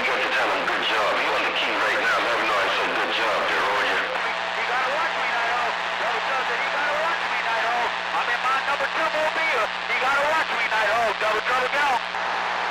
got to tell him good job. He on the key right now. Let him know I said good job there, Roger. You gotta watch me, Night-O. Double Trouble said you gotta watch me, Night-O. I'm in my number 2 mobile. You gotta watch me, Night-O. Double Trouble, go.